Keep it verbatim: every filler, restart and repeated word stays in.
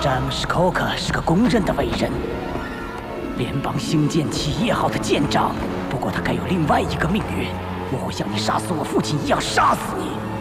詹姆斯·科克是个公认的伟人，联邦兴建企业号的舰长。不过他该有另外一个命运，我会像你杀死我父亲一样杀死你。